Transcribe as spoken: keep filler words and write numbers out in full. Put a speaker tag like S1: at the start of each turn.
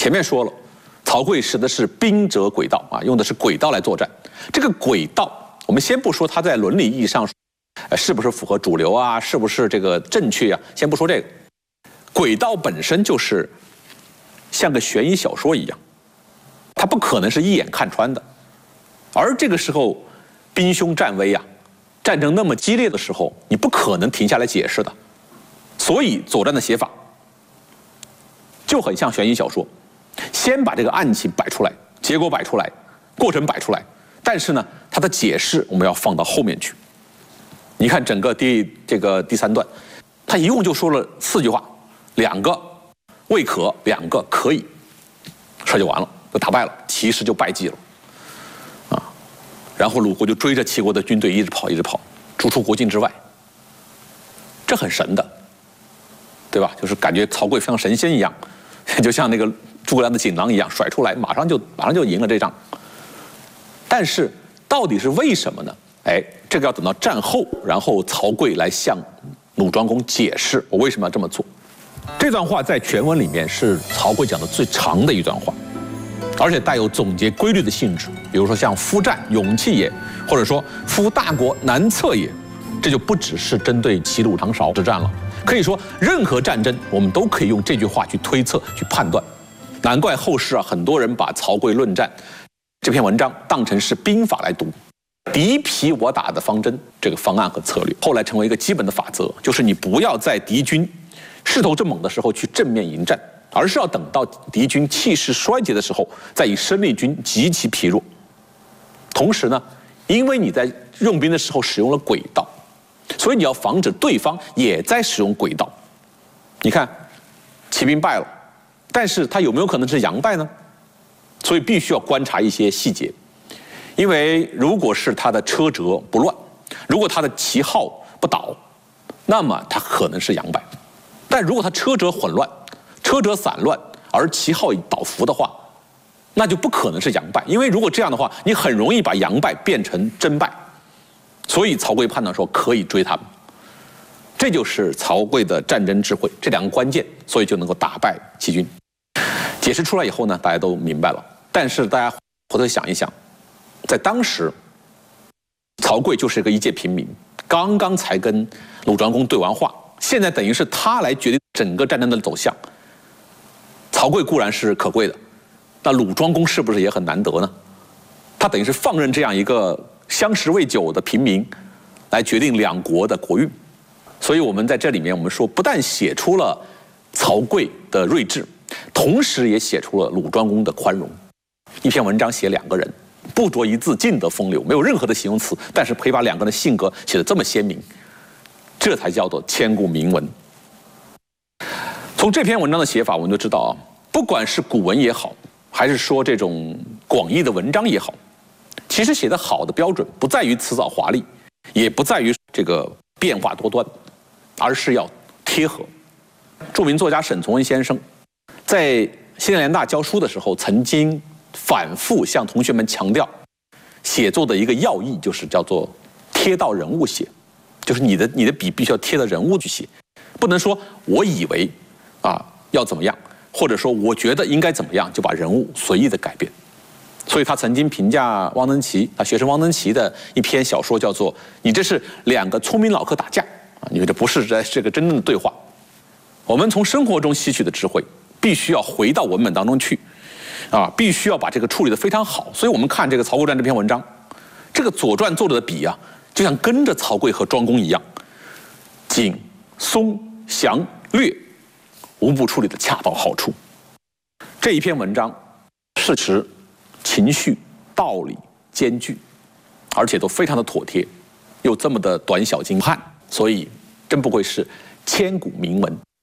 S1: 前面说了，曹刿使的是兵者诡道啊，用的是诡道来作战。这个诡道，我们先不说它在伦理意义上，呃，是不是符合主流啊，是不是这个正确啊，先不说这个。诡道本身就是像个悬疑小说一样，它不可能是一眼看穿的。而这个时候，兵凶战危啊，战争那么激烈的时候，你不可能停下来解释的。所以《左传》的写法就很像悬疑小说，先把这个案情摆出来，结果摆出来，过程摆出来，但是呢，它的解释我们要放到后面去。你看整个第这个第三段，他一共就说了四句话，两个未可，两个可以，事就完了，就打败了，齐师就败绩了，啊，然后鲁国就追着齐国的军队一直跑，一直跑，逐出国境之外，这很神的，对吧？就是感觉曹刿像神仙一样，就像那个诸葛亮的锦囊一样，甩出来，马上就马上就赢了这仗。但是到底是为什么呢？哎，这个要等到战后，然后曹刿来向鲁庄公解释我为什么要这么做。这段话在全文里面是曹刿讲的最长的一段话，而且带有总结规律的性质。比如说像夫战，勇气也，或者说夫大国，难测也，这就不只是针对齐鲁长勺之战了。可以说，任何战争我们都可以用这句话去推测、去判断。难怪后世啊，很多人把曹刿论战这篇文章当成是兵法来读，敌疲我打的方针，这个方案和策略，后来成为一个基本的法则，就是你不要在敌军势头正猛的时候去正面迎战，而是要等到敌军气势衰竭的时候，再以生力军极其疲弱。同时呢，因为你在用兵的时候使用了诡道，所以你要防止对方也在使用诡道。你看，齐兵败了，但是他有没有可能是佯败呢？所以必须要观察一些细节，因为如果是他的车辙不乱，如果他的旗号不倒，那么他可能是佯败。但如果他车辙混乱，车辙散乱，而旗号已倒伏的话，那就不可能是佯败，因为如果这样的话，你很容易把佯败变成真败。所以曹刿判断说可以追他们，这就是曹刿的战争智慧，这两个关键，所以就能够打败齐军。解释出来以后呢，大家都明白了。但是大家回头想一想，在当时，曹刿就是一个一介平民，刚刚才跟鲁庄公对完话，现在等于是他来决定整个战争的走向。曹刿固然是可贵的，那鲁庄公是不是也很难得呢？他等于是放任这样一个相识未久的平民来决定两国的国运。所以我们在这里面，我们说不但写出了曹刿的睿智，同时也写出了鲁庄公的宽容。一篇文章写两个人，不着一字，尽得风流，没有任何的形容词，但是可以把两个人的性格写得这么鲜明，这才叫做千古名文。从这篇文章的写法，我们就知道啊，不管是古文也好，还是说这种广义的文章也好，其实写得好的标准不在于辞藻华丽，也不在于这个变化多端，而是要贴合。著名作家沈从文先生在西南联大教书的时候，曾经反复向同学们强调，写作的一个要义就是叫做贴到人物写，就是你的你的笔必须要贴到人物去写，不能说我以为啊要怎么样，或者说我觉得应该怎么样，就把人物随意的改变。所以他曾经评价汪曾祺，他学生汪曾祺的一篇小说叫做《你这是两个聪明老客打架》啊，你这不是在这个真正的对话。我们从生活中吸取的智慧，必须要回到文本当中去。啊，必须要把这个处理得非常好，所以我们看这个《曹刿传》这篇文章，这个《左传》作者的笔啊，就像跟着曹刿和庄公一样，紧、松、详、略，无不处理得恰到好处。这一篇文章，事实、情绪、道理兼具，而且都非常的妥帖，又这么的短小精悍，所以真不愧是千古名文。